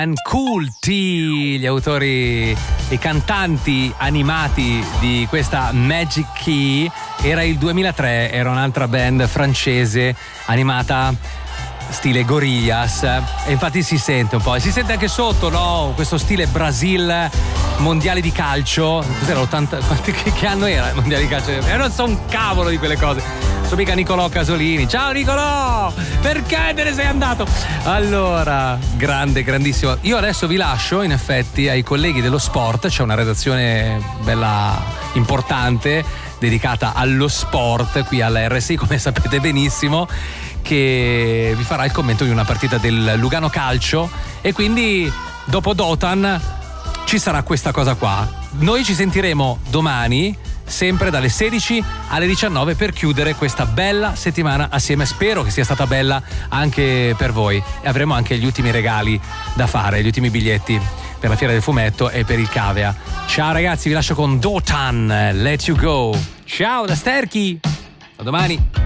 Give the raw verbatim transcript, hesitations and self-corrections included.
Culti, gli autori, i cantanti animati di questa Magic Key. Era il duemilatré, era un'altra band francese animata stile Gorillaz, e infatti si sente un po', e si sente anche sotto, no? Questo stile Brasil, mondiali di calcio. Cos'era ottanta? Che, che anno era il mondiale di calcio? E non so un cavolo di quelle cose. Sono mica Nicolò Casolini. Ciao Nicolò! Perché te ne sei andato? Allora, grande, grandissimo. Io adesso vi lascio, in effetti, ai colleghi dello sport. C'è una redazione bella importante dedicata allo sport qui alla R S I, come sapete benissimo, che vi farà il commento di una partita del Lugano Calcio, e quindi dopo Dotan ci sarà questa cosa qua. Noi ci sentiremo domani sempre dalle sedici alle diciannove per chiudere questa bella settimana assieme. Spero che sia stata bella anche per voi, e avremo anche gli ultimi regali da fare, gli ultimi biglietti per la Fiera del Fumetto e per il Cavea. Ciao ragazzi, vi lascio con Dotan, Let You Go. Ciao da Sterchi, a domani.